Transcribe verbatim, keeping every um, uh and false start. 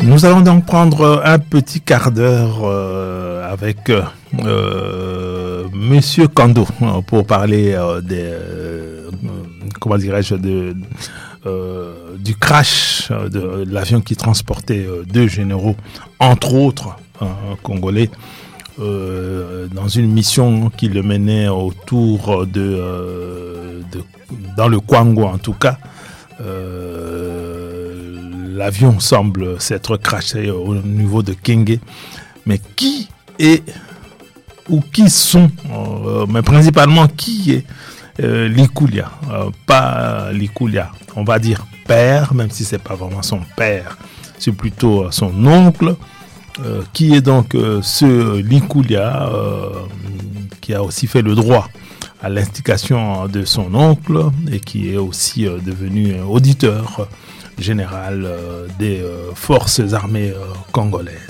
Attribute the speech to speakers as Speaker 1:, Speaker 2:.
Speaker 1: Nous allons donc prendre un petit quart d'heure euh, avec euh, Monsieur Kando pour parler euh, des, euh, comment dirais-je, de, euh, du crash de, de l'avion qui transportait euh, deux généraux, entre autres euh, congolais, euh, dans une mission qui le menait autour de, euh, de dans le Kwango en tout cas. Euh, l'avion semble s'être crashé au niveau de Kenge, mais qui est ou qui sont, euh, mais principalement qui est euh, Likulia, euh, pas Likulia, on va dire père, même si c'est pas vraiment son père, c'est plutôt son oncle, euh, qui est donc euh, ce Likulia euh, qui a aussi fait le droit à l'instication de son oncle et qui est aussi euh, devenu auditeur général euh, des euh, forces armées euh, congolaises.